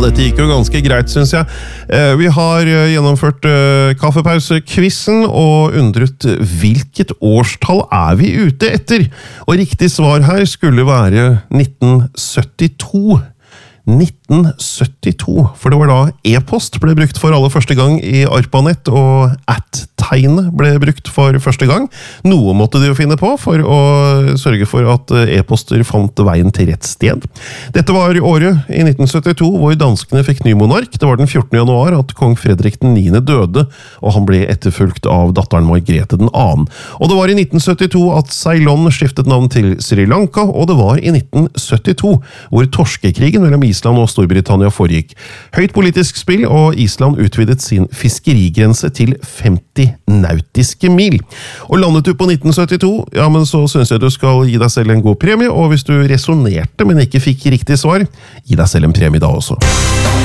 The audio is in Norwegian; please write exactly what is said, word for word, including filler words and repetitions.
dette gikk jo ganske greit, synes jeg. Vi har gjennomført kaffepause-quizen og undret hvilket årstall er vi ute etter. Og riktig svar her skulle være nitten syttito. nitten syttito, for det var da e-post ble brukt for aller første gang i ARPANET, og at-tegnet ble brukt for første gang. Noe måtte de jo finne på for å sørge for at e-poster fant veien til rett sted. Dette var året i nitten syttito hvor danskene fikk ny monark. Det var den fjortende januar at kong Fredrik den niende døde, og han ble etterfulgt av datteren Margrethe den andre. Og det var i nitten syttito at Ceylon skiftet navn til Sri Lanka, og det var i nitten syttito hvor torskekrigen mellom Island og Storbritannia foregikk. Høyt politisk spill, og Island utvidet sin fiskerigrense til femti nautiske mil. Og landet du på nitten syttito, ja, men så synes jeg du skal gi deg selv en god premie, og hvis du resonerte, men ikke fikk riktig svar, gi deg selv en premie da også.